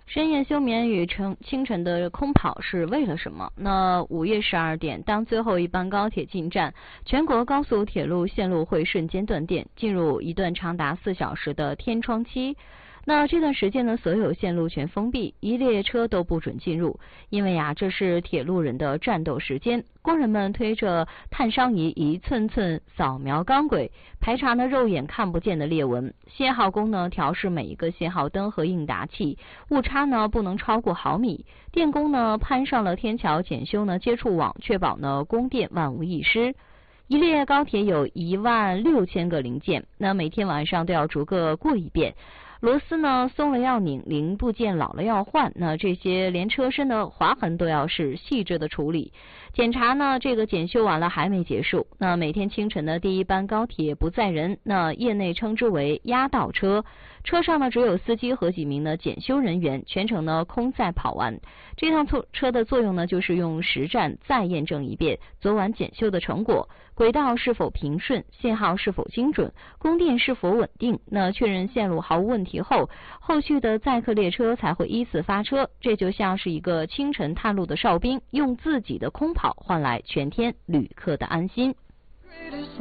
深夜休眠与清晨的空跑是为了什么？那5月12点，当最后一班高铁进站，全国高速铁路线路会瞬间断电，进入一段长达4小时的天窗期。那这段时间呢，所有线路全封闭，一列车都不准进入，因为这是铁路人的战斗时间。工人们推着探伤仪一寸寸扫描钢轨，排查肉眼看不见的裂纹。信号工呢调试每一个信号灯和应答器，误差呢不能超过毫米。电工呢攀上了天桥检修接触网，确保供电万无一失。一列高铁有16000个零件，那每天晚上都要逐个过一遍。螺丝松了要拧，零部件老了要换，那这些连车身的划痕都要是细致的处理。检查这个检修完了还没结束。那每天清晨的第一班高铁不载人，那业内称之为压道车，车上只有司机和几名检修人员，全程空载跑完。这趟车的作用就是用实战再验证一遍昨晚检修的成果，轨道是否平顺，信号是否精准，供电是否稳定。那确认线路毫无问题后，后续的载客列车才会依次发车。这就像是一个清晨探路的哨兵，用自己的空跑换来全天旅客的安心。